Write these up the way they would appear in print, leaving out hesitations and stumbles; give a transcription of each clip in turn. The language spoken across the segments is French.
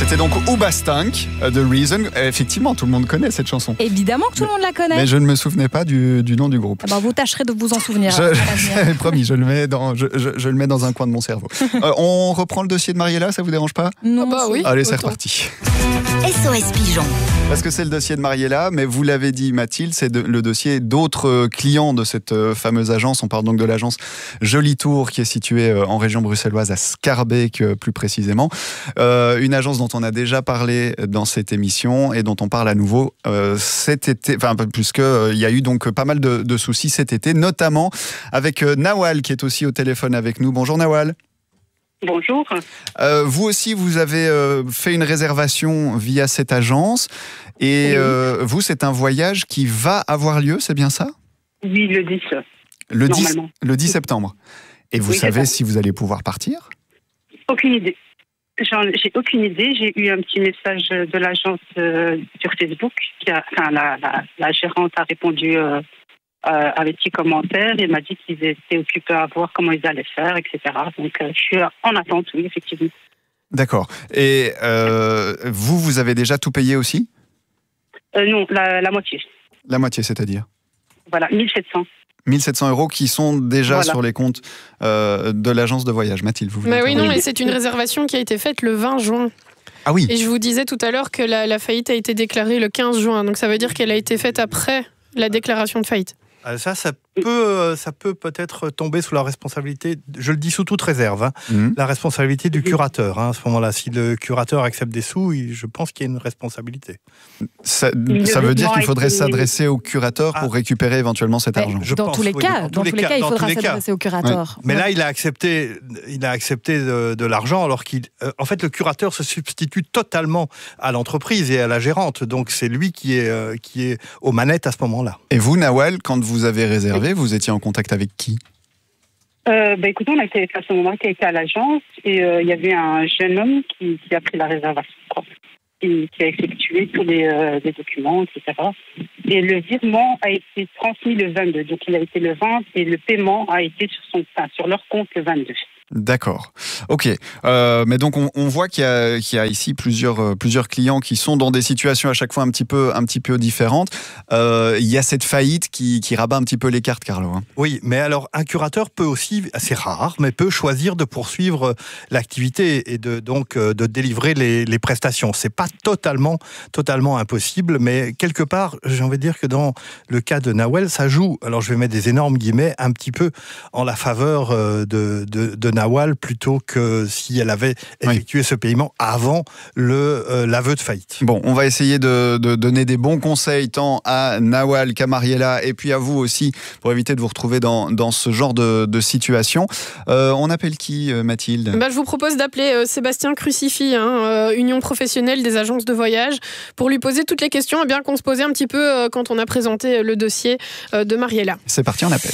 C'était donc Hoobastank, The Reason. Effectivement, tout le monde connaît cette chanson. Évidemment que tout le monde la connaît. Mais je ne me souvenais pas du nom du groupe. Vous tâcherez de vous en souvenir. Promis, je le mets dans un coin de mon cerveau. On reprend le dossier de Mariella, ça vous dérange pas? Non, oui. Allez, c'est reparti. SOS Pigeon. Parce que c'est le dossier de Mariella, mais vous l'avez dit Mathilde, c'est le dossier d'autres clients de cette fameuse agence. On parle donc de l'agence Joli Tour qui est située en région bruxelloise à Schaerbeek plus précisément. Une agence dont on a déjà parlé dans cette émission et dont on parle à nouveau cet été, puisqu'il y a eu donc pas mal de soucis cet été, notamment avec Nawal qui est aussi au téléphone avec nous. Bonjour Nawal. Bonjour. Vous aussi, vous avez fait une réservation via cette agence et vous, c'est un voyage qui va avoir lieu, c'est bien ça? Oui, le 10. Le 10 septembre. Et vous savez si vous allez pouvoir partir? Aucune idée. J'ai aucune idée. J'ai eu un petit message de l'agence sur Facebook. La gérante a répondu avec petits commentaires et m'a dit qu'ils étaient occupés à voir comment ils allaient faire, etc. Donc, je suis en attente, oui, effectivement. D'accord. Et vous avez déjà tout payé aussi? Non, la moitié. La moitié, c'est-à-dire? Voilà, 1700. 1700 € qui sont déjà sur les comptes de l'agence de voyage. Mathilde, vous voulez et c'est une réservation qui a été faite le 20 juin. Ah oui. Et je vous disais tout à l'heure que la faillite a été déclarée le 15 juin. Donc ça veut dire qu'elle a été faite après la déclaration de faillite. Ça peut-être tomber sous la responsabilité, je le dis sous toute réserve, la responsabilité du curateur. À ce moment-là, si le curateur accepte des sous, je pense qu'il y a une responsabilité. Ça veut dire qu'il faudrait s'adresser au curateur pour récupérer éventuellement cet argent. Dans tous les cas, il faudra s'adresser au curateur. Ouais. Mais là, il a accepté de l'argent, alors en fait, le curateur se substitue totalement à l'entreprise et à la gérante. Donc, c'est lui qui est aux manettes à ce moment-là. Et vous, Nawal, quand vous avez réservé, vous étiez en contact avec qui? Écoutez, on a été à ce moment qui a été à l'agence et il y avait un jeune homme qui a pris la réservation, qui a effectué tous les documents, etc. Et le virement a été transmis le 22, donc il a été le 20 et le paiement a été sur leur compte le 22. D'accord. Ok. Mais donc on voit qu'il y a ici plusieurs clients qui sont dans des situations à chaque fois un petit peu différentes. Il y a cette faillite qui rabat un petit peu les cartes, Carlo. Oui, mais alors un curateur peut aussi, c'est rare, mais peut choisir de poursuivre l'activité et de délivrer les prestations. C'est pas totalement impossible, mais quelque part, j'ai envie de dire que dans le cas de Nawal, ça joue. Alors je vais mettre des énormes guillemets un petit peu en la faveur de Nawal plutôt que si elle avait effectué ce paiement avant l'aveu de faillite. Bon, on va essayer de donner des bons conseils tant à Nawal qu'à Mariella et puis à vous aussi pour éviter de vous retrouver dans ce genre de situation. On appelle qui, Mathilde? Je vous propose d'appeler Sébastien Crucifix, Union professionnelle des agences de voyage, pour lui poser toutes les questions qu'on se posait un petit peu quand on a présenté le dossier de Mariella. C'est parti, on appelle.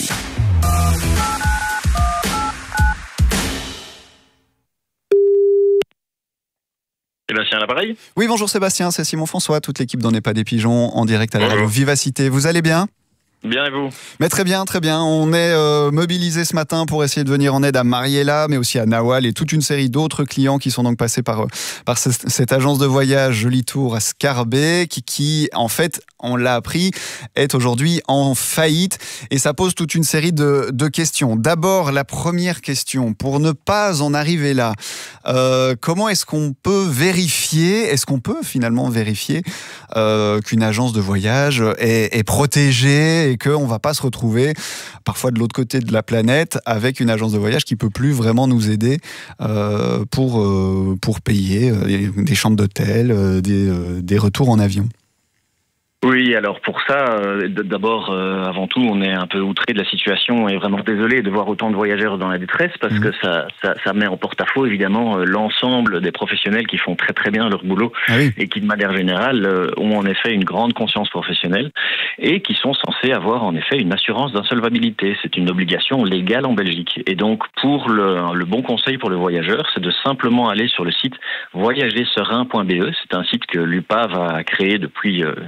Sébastien à l'appareil. Oui, bonjour Sébastien, c'est Simon François, toute l'équipe d'On n'est pas des pigeons, en direct à la radio Vivacité. Vous allez bien? Bien et vous? Mais très bien, très bien. On est mobilisés ce matin pour essayer de venir en aide à Mariella, mais aussi à Nawal et toute une série d'autres clients qui sont donc passés par cette agence de voyage Joli Tour à Schaerbeek qui, en fait, on l'a appris, est aujourd'hui en faillite. Et ça pose toute une série de questions. D'abord, la première question, pour ne pas en arriver là, comment est-ce qu'on peut finalement vérifier qu'une agence de voyage est protégée et qu'on ne va pas se retrouver parfois de l'autre côté de la planète avec une agence de voyage qui ne peut plus vraiment nous aider pour payer des chambres d'hôtel, des retours en avion? Oui, alors pour ça, d'abord, avant tout, on est un peu outré de la situation et vraiment désolé de voir autant de voyageurs dans la détresse parce que ça met en porte-à-faux évidemment l'ensemble des professionnels qui font très très bien leur boulot et qui de manière générale ont en effet une grande conscience professionnelle et qui sont censés avoir en effet une assurance d'insolvabilité. C'est une obligation légale en Belgique. Et donc pour le bon conseil pour le voyageur, c'est de simplement aller sur le site voyagerserein.be. C'est un site que l'UPAV a créé depuis une longue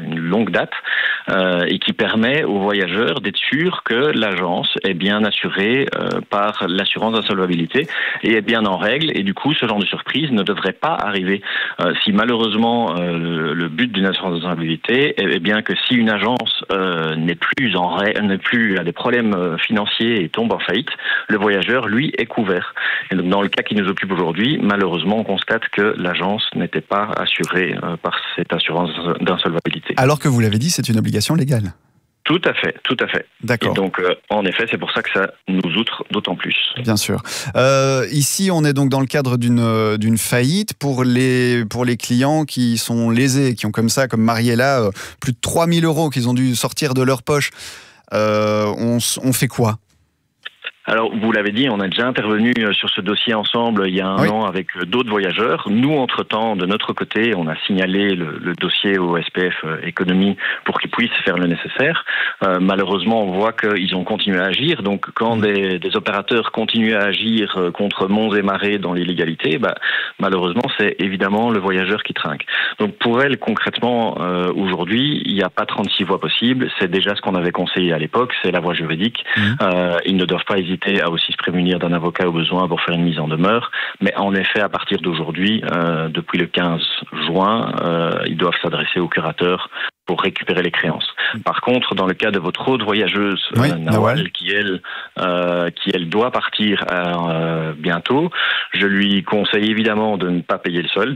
longue date et qui permet aux voyageurs d'être sûrs que l'agence est bien assurée par l'assurance d'insolvabilité et est bien en règle. Et du coup, ce genre de surprise ne devrait pas arriver. Si malheureusement le but d'une assurance d'insolvabilité est bien que si une agence n'est plus à des problèmes financiers et tombe en faillite, le voyageur, lui, est couvert. Et donc, dans le cas qui nous occupe aujourd'hui, malheureusement, on constate que l'agence n'était pas assurée par cette assurance d'insolvabilité. Alors que vous l'avez dit, c'est une obligation légale. Tout à fait, tout à fait. D'accord. Et donc, en effet, c'est pour ça que ça nous outre d'autant plus. Bien sûr. Ici, on est donc dans le cadre d'une faillite pour les clients qui sont lésés, qui ont comme Mariella, plus de 3 000 € qu'ils ont dû sortir de leur poche. On fait quoi ? Alors, vous l'avez dit, on a déjà intervenu sur ce dossier ensemble il y a un an avec d'autres voyageurs. Nous, entre-temps, de notre côté, on a signalé le dossier au SPF Économie pour qu'ils puissent faire le nécessaire. Malheureusement, on voit qu'ils ont continué à agir. Donc, quand des opérateurs continuent à agir contre monts et marées dans l'illégalité, malheureusement, c'est évidemment le voyageur qui trinque. Donc, pour elle, concrètement, aujourd'hui, il n'y a pas 36 voies possibles. C'est déjà ce qu'on avait conseillé à l'époque, c'est la voie juridique. Ils ne doivent pas hésiter à aussi se prémunir d'un avocat au besoin pour faire une mise en demeure. Mais en effet, à partir d'aujourd'hui, depuis le 15 juin, ils doivent s'adresser au curateur pour récupérer les créances. Par contre, dans le cas de votre autre voyageuse, Nawal, qui elle doit partir bientôt, je lui conseille évidemment de ne pas payer le solde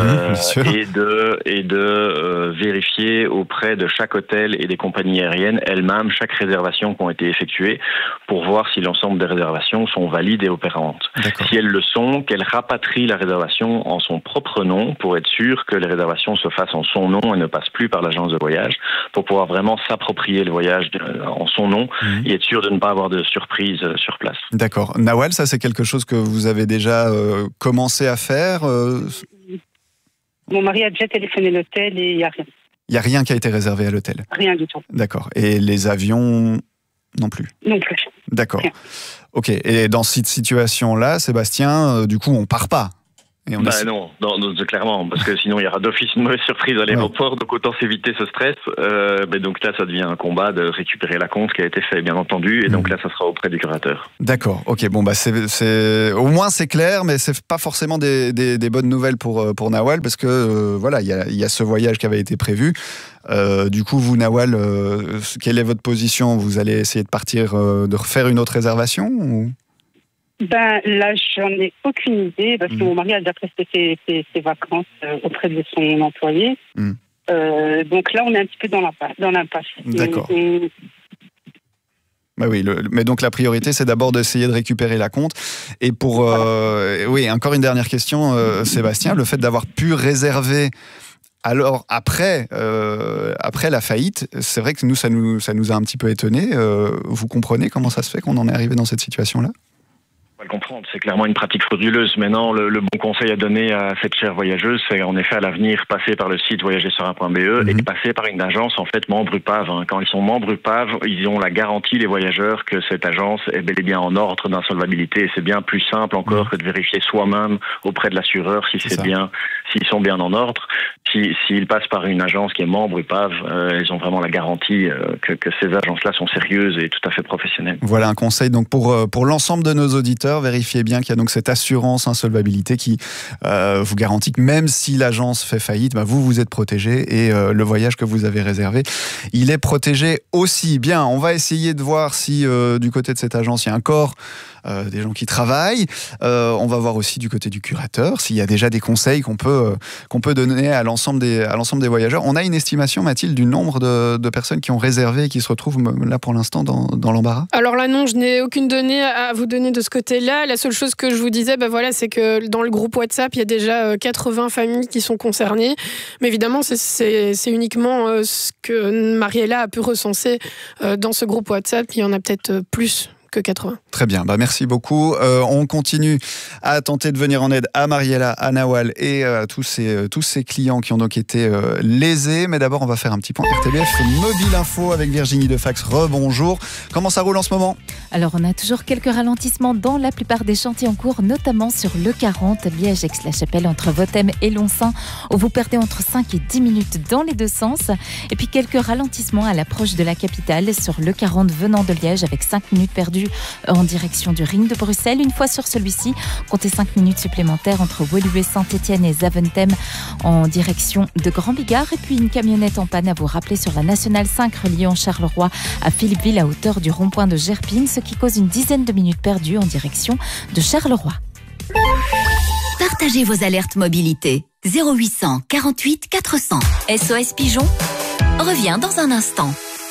et de vérifier auprès de chaque hôtel et des compagnies aériennes elles-mêmes chaque réservation qui ont été effectuées pour voir si l'ensemble des réservations sont valides et opérantes. Si elles le sont, qu'elle rapatrie la réservation en son propre nom pour être sûre que les réservations se fassent en son nom et ne passent plus par l'agence de voyage, pour pouvoir vraiment s'approprier le voyage en son nom et être sûr de ne pas avoir de surprise sur place. D'accord. Nawal, ça c'est quelque chose que vous avez déjà commencé à faire Mon mari a déjà téléphoné l'hôtel et il n'y a rien. Il n'y a rien qui a été réservé à l'hôtel? Rien du tout. D'accord. Et les avions non plus? Non plus. D'accord. Rien. Ok. Et dans cette situation-là, Sébastien, du coup, on part pas? Non, clairement, parce que sinon il y aura d'office une mauvaise surprise à l'aéroport, donc autant s'éviter ce stress. Donc là, ça devient un combat de récupérer la compte qui a été fait, bien entendu, et donc là, ça sera auprès du curateur. D'accord, ok, bon, au moins c'est clair, mais c'est pas forcément des bonnes nouvelles pour Nawal, parce que voilà, il y a ce voyage qui avait été prévu. Du coup, vous, Nawal, quelle est votre position? Vous allez essayer de partir, de refaire une autre réservation ou... Là, j'en ai aucune idée parce que mon mari a déjà presté ses vacances auprès de son employé. Donc là, on est un petit peu dans l'impasse. D'accord. Mais donc la priorité, c'est d'abord d'essayer de récupérer la compte. Et encore une dernière question, Sébastien, le fait d'avoir pu réserver. Alors après la faillite, c'est vrai que nous, ça nous a un petit peu étonnés. Vous comprenez comment ça se fait qu'on en est arrivé dans cette situation-là? On va le comprendre, c'est clairement une pratique frauduleuse. Maintenant, le bon conseil à donner à cette chère voyageuse, c'est en effet à l'avenir passer par le site voyagersera.be et de passer par une agence en fait membre UPAV. Quand ils sont membres UPAV, ils ont la garantie, les voyageurs, que cette agence est bel et bien en ordre d'insolvabilité. Et c'est bien plus simple encore que de vérifier soi-même auprès de l'assureur s'ils sont bien en ordre. S'ils passent par une agence qui est membre UPAV, ils ont vraiment la garantie que ces agences-là sont sérieuses et tout à fait professionnelles. Voilà un conseil donc pour l'ensemble de nos auditeurs. Vérifiez bien qu'il y a donc cette assurance insolvabilité qui vous garantit que même si l'agence fait faillite, vous êtes protégé et le voyage que vous avez réservé, il est protégé aussi. Bien, on va essayer de voir si du côté de cette agence, il y a encore des gens qui travaillent. On va voir aussi du côté du curateur s'il y a déjà des conseils qu'on peut donner à l'ensemble des voyageurs. On a une estimation, Mathilde, du nombre de personnes qui ont réservé et qui se retrouvent là pour l'instant dans l'embarras? Alors là, non, je n'ai aucune donnée à vous donner de ce côté-là. La seule chose que je vous disais, c'est que dans le groupe WhatsApp, il y a déjà 80 familles qui sont concernées. Mais évidemment, c'est uniquement ce que Mariella a pu recenser dans ce groupe WhatsApp. Il y en a peut-être plus que 80. Très bien, merci beaucoup. On continue à tenter de venir en aide à Mariella, à Nawal et à tous ces clients qui ont donc été lésés. Mais d'abord, on va faire un petit point RTBF Mobile Info avec Virginie Defax. Rebonjour. Comment ça roule en ce moment ? Alors, on a toujours quelques ralentissements dans la plupart des chantiers en cours, notamment sur le 40, Liège-Aix-la-Chapelle, entre Vothem et Lonsin, où vous perdez entre 5 et 10 minutes dans les deux sens. Et puis, quelques ralentissements à l'approche de la capitale, sur le 40 venant de Liège, avec 5 minutes perdues en direction du Ring de Bruxelles. Une fois sur celui-ci, comptez 5 minutes supplémentaires entre Woluwe, Saint-Étienne et Zaventem en direction de Grand-Bigard. Et puis une camionnette en panne à vous rappeler sur la Nationale 5 reliant Charleroi à Philippeville à hauteur du rond-point de Gerpine, ce qui cause une dizaine de minutes perdues en direction de Charleroi. Partagez vos alertes mobilité. 0800 48 400. SOS Pigeon revient dans un instant.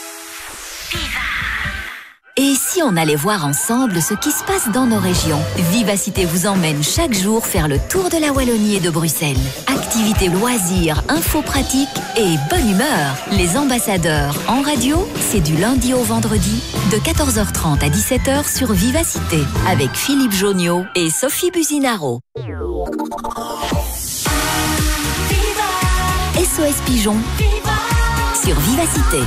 Et si on allait voir ensemble ce qui se passe dans nos régions ? Vivacité vous emmène chaque jour faire le tour de la Wallonie et de Bruxelles. Activités, loisirs, infos pratiques et bonne humeur. Les ambassadeurs en radio, c'est du lundi au vendredi de 14h30 à 17h sur Vivacité avec Philippe Joniot et Sophie Buzinaro. SOS Pigeon sur Vivacité.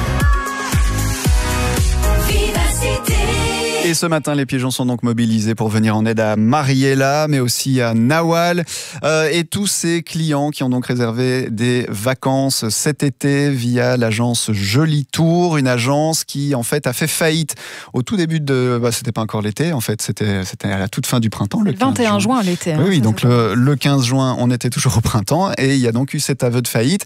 Et ce matin, les pigeons sont donc mobilisés pour venir en aide à Mariella, mais aussi à Nawal et tous ces clients qui ont donc réservé des vacances cet été via l'agence Joli Tour, une agence qui en fait a fait faillite au tout début de... c'était pas encore l'été, en fait, c'était à la toute fin du printemps. Le 21 juin l'été. Hein, oui, donc le 15 juin, on était toujours au printemps et il y a donc eu cet aveu de faillite.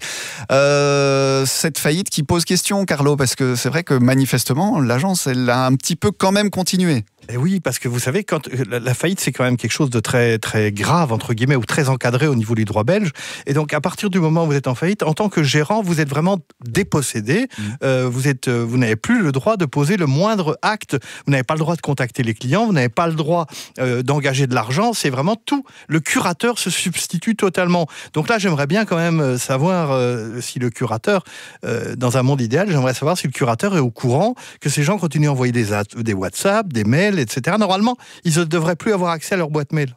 Cette faillite qui pose question, Carlo, parce que c'est vrai que manifestement, l'agence, elle a un petit peu quand même continué. Et oui, parce que vous savez, quand la faillite, c'est quand même quelque chose de très, très grave, entre guillemets, ou très encadré au niveau du droit belge. Et donc, à partir du moment où vous êtes en faillite, en tant que gérant, vous êtes vraiment dépossédé. Vous n'avez plus le droit de poser le moindre acte. Vous n'avez pas le droit de contacter les clients. Vous n'avez pas le droit d'engager de l'argent. C'est vraiment tout. Le curateur se substitue totalement. Donc là, j'aimerais bien quand même savoir si le curateur, dans un monde idéal, j'aimerais savoir si le curateur est au courant que ces gens continuent à envoyer des WhatsApp, des mails, etc. Normalement, ils ne devraient plus avoir accès à leur boîte mail.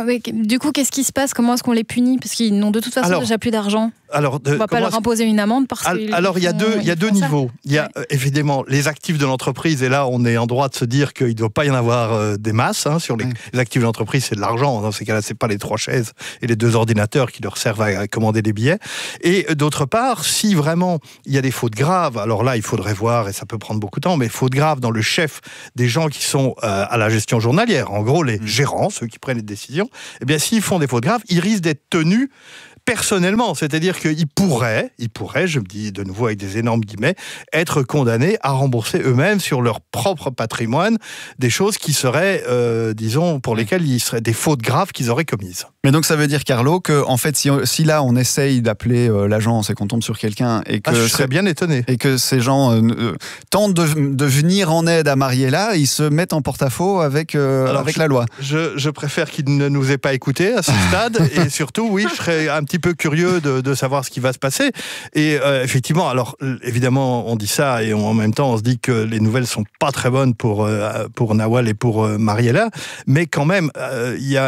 Du coup, qu'est-ce qui se passe ? Comment est-ce qu'on les punit ? Parce qu'ils n'ont de toute façon déjà plus d'argent. On ne va pas leur imposer une amende parce que... Alors, il y a deux niveaux. Il y a évidemment les actifs de l'entreprise, et là, on est en droit de se dire qu'il ne doit pas y en avoir des masses. Sur les actifs de l'entreprise, c'est de l'argent. Dans ces cas-là, ce n'est pas les 3 chaises et les 2 ordinateurs qui leur servent à commander des billets. Et d'autre part, si vraiment il y a des fautes graves, alors là, il faudrait voir, et ça peut prendre beaucoup de temps, mais fautes graves dans le chef des gens qui sont à la gestion journalière, en gros, les gérants, ceux qui prennent les décisions, eh bien, s'ils font des fautes graves, ils risquent d'être tenus personnellement, c'est-à-dire qu'ils pourraient, je me dis de nouveau avec des énormes guillemets, être condamnés à rembourser eux-mêmes sur leur propre patrimoine des choses qui seraient, disons, pour lesquelles il serait des fautes graves qu'ils auraient commises. Mais donc ça veut dire, Carlo, que en fait, si là on essaye d'appeler l'agence et qu'on tombe sur quelqu'un et que je serais bien étonné et que ces gens tentent de venir en aide à Mariella, ils se mettent en porte-à-faux avec la loi. Je préfère qu'ils ne nous aient pas écoutés à ce stade et surtout, oui, je serais un petit peu curieux de savoir ce qui va se passer. Et effectivement, alors évidemment, on dit ça et en même temps, on se dit que les nouvelles sont pas très bonnes pour Nawal et pour Mariella, mais quand même, il y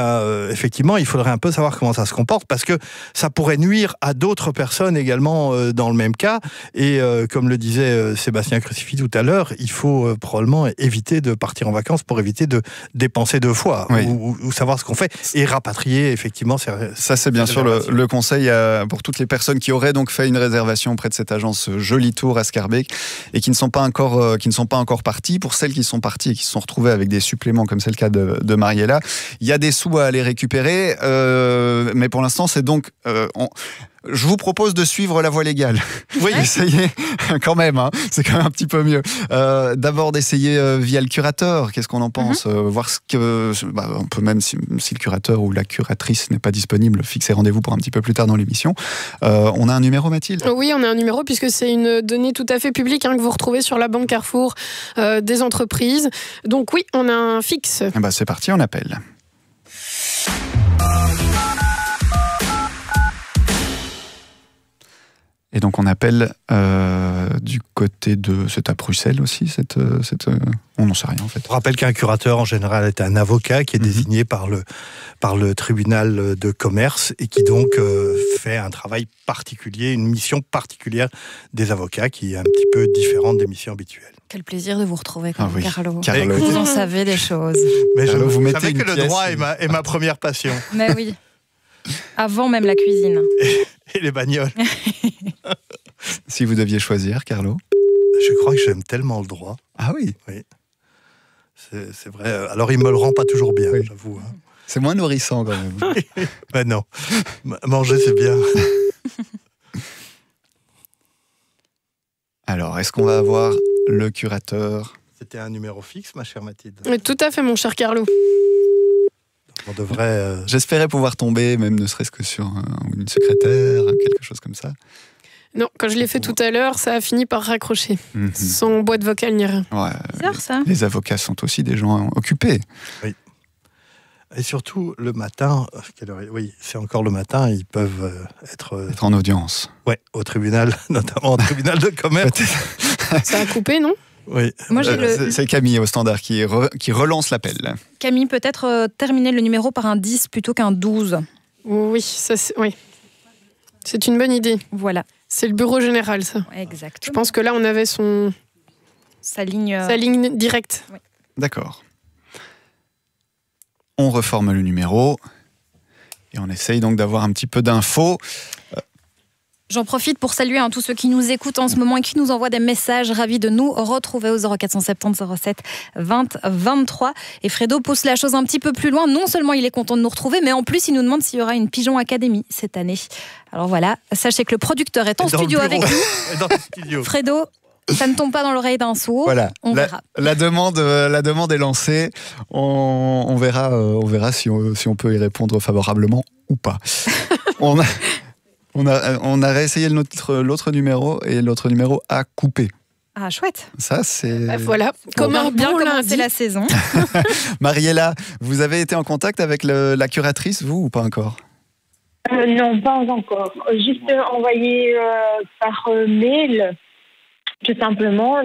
a effectivement, il faudrait un peu savoir comment ça se comporte parce que ça pourrait nuire à d'autres personnes également dans le même cas. Et comme le disait Sébastien Crucifix tout à l'heure, il faut probablement éviter de partir en vacances pour éviter de dépenser 2 fois ou savoir ce qu'on fait et rapatrier effectivement. Ça, c'est bien sûr le conseil pour toutes les personnes qui auraient donc fait une réservation auprès de cette agence Joli Tour à Scarbeck et qui ne sont pas encore parties. Pour celles qui sont parties et qui se sont retrouvées avec des suppléments, comme c'est le cas de Mariella, il y a des sous à aller récupérer. Mais pour l'instant, c'est donc... Je vous propose de suivre la voie légale. Oui, essayez quand même, c'est quand même un petit peu mieux. D'abord d'essayer via le curateur, qu'est-ce qu'on en pense, voir ce que... on peut même, si le curateur ou la curatrice n'est pas disponible, fixer rendez-vous pour un petit peu plus tard dans l'émission. On a un numéro, Mathilde ? Oui, on a un numéro puisque c'est une donnée tout à fait publique que vous retrouvez sur la banque Carrefour des entreprises. Donc oui, on a un fixe. C'est parti, on appelle. Et donc on appelle du côté de... C'est à Bruxelles aussi, on n'en sait rien en fait. Je rappelle qu'un curateur en général est un avocat qui est désigné par le tribunal de commerce et qui donc fait un travail particulier, une mission particulière des avocats qui est un petit peu différente des missions habituelles. Quel plaisir de vous retrouver, Carlo. Carlo. Vous en savez des choses. Mais Carlo, vous mettez savez une que le pièce droit est ma première passion. Mais oui. Avant même la cuisine. Et les bagnoles. Si vous deviez choisir, Carlo? Je crois que j'aime tellement le droit. Ah oui. Oui. C'est vrai. Alors, il me le rend pas toujours bien, j'avoue. Hein. C'est moins nourrissant quand même. Ben non. Manger, c'est bien. Alors, est-ce qu'on va avoir le curateur? C'était un numéro fixe, ma chère Mathilde. Tout à fait, mon cher Carlo. On devrait... J'espérais pouvoir tomber, même ne serait-ce que sur une secrétaire, quelque chose comme ça. Non, quand je l'ai fait tout à l'heure, ça a fini par raccrocher. Sans boîte vocale ni rien. Ouais, bizarre, ça. Les avocats sont aussi des gens occupés. Oui. Et surtout, le matin, oui, c'est encore le matin, ils peuvent être en audience. Ouais, au tribunal, notamment au tribunal de commerce. Ça a coupé, non? Oui. Moi, c'est Camille au standard qui relance l'appel. Camille, peut-être terminer le numéro par un 10 plutôt qu'un 12. Oui, oui. C'est une bonne idée. Voilà. C'est le bureau général, ça. Exactement. Je pense que là, on avait sa ligne directe. Oui. D'accord. On reforme le numéro et on essaye donc d'avoir un petit peu d'infos. J'en profite pour saluer tous ceux qui nous écoutent en ce moment et qui nous envoient des messages. Ravis de nous retrouver au 0470 07 20 23. Et Fredo pousse la chose un petit peu plus loin. Non seulement il est content de nous retrouver, mais en plus il nous demande s'il y aura une Pigeon Academy cette année. Alors voilà, sachez que le producteur est en studio avec nous. Dans le studio. Fredo, ça ne tombe pas dans l'oreille d'un sourd. Voilà. On verra. La demande est lancée. On verra si on peut y répondre favorablement ou pas. On a réessayé l'autre numéro et l'autre numéro a coupé. Ah, chouette. Ça, c'est... Voilà, comme un bien bon commencer lundi. la saison. Mariella, vous avez été en contact avec la curatrice, vous, ou pas encore? Non, pas encore. Juste envoyé par mail, tout simplement,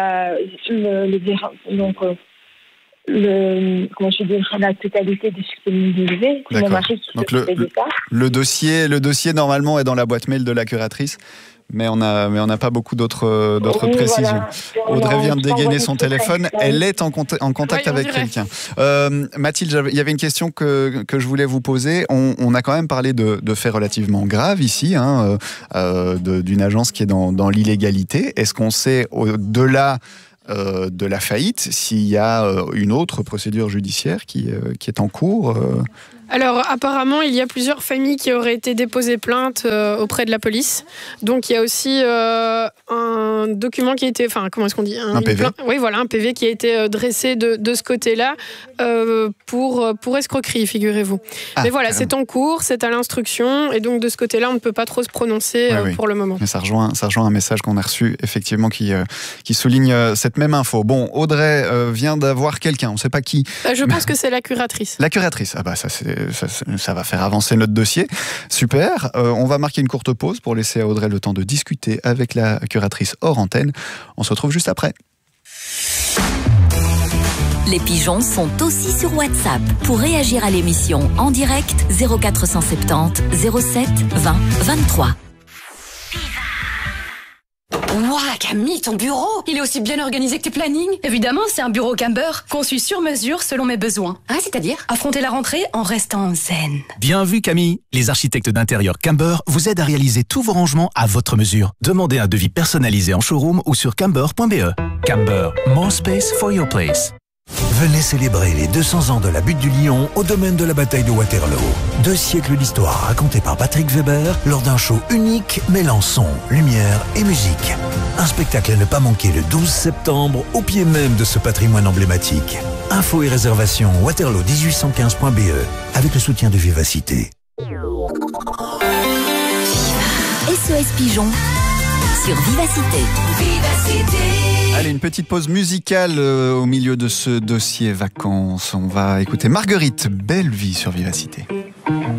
la totalité de ce que nous devait. Mon mari qui s'occupait de ça. Le dossier normalement est dans la boîte mail de la curatrice, mais on n'a pas beaucoup d'autres précisions. Voilà. Audrey vient de dégainer son téléphone. Elle est en contact avec quelqu'un. Mathilde, il y avait une question que je voulais vous poser. On a quand même parlé de faits relativement graves ici, d'une agence qui est dans l'illégalité. Est-ce qu'on sait, au-delà de la faillite, s'il y a une autre procédure judiciaire qui est en cours? Alors, apparemment, il y a plusieurs familles qui auraient été déposées plainte auprès de la police. Donc, il y a aussi un document qui a été... Enfin, comment est-ce qu'on dit? Un PV. Oui, voilà, un PV qui a été dressé de ce côté-là pour escroquerie, figurez-vous. Mais voilà, c'est en cours, c'est à l'instruction. Et donc, de ce côté-là, on ne peut pas trop se prononcer pour le moment. Mais ça rejoint un message qu'on a reçu, effectivement, qui souligne cette même info. Bon, Audrey vient d'avoir quelqu'un, on ne sait pas qui. Je pense que c'est la curatrice. La curatrice, ah bah ça va faire avancer notre dossier. Super, on va marquer une courte pause pour laisser à Audrey le temps de discuter avec la curatrice hors antenne. On se retrouve juste après. Les pigeons sont aussi sur WhatsApp. Pour réagir à l'émission en direct, 0470 07 20 23. Ouah, Camille, ton bureau, il est aussi bien organisé que tes plannings. Évidemment, c'est un bureau Camber, conçu sur mesure selon mes besoins. Ah, c'est-à-dire affronter la rentrée en restant zen. Bien vu, Camille. Les architectes d'intérieur Camber vous aident à réaliser tous vos rangements à votre mesure. Demandez un devis personnalisé en showroom ou sur camber.be. Camber, more space for your place. Venez célébrer les 200 ans de la butte du Lion au domaine de la bataille de Waterloo. 2 siècles d'histoire racontée par Patrick Weber lors d'un show unique mêlant son, lumière et musique. Un spectacle à ne pas manquer le 12 septembre au pied même de ce patrimoine emblématique. Infos et réservations waterloo1815.be avec le soutien de Vivacité. SOS Pigeon sur Vivacité. Vivacité. Allez, une petite pause musicale au milieu de ce dossier vacances. On va écouter Marguerite, Belle vie sur Vivacité.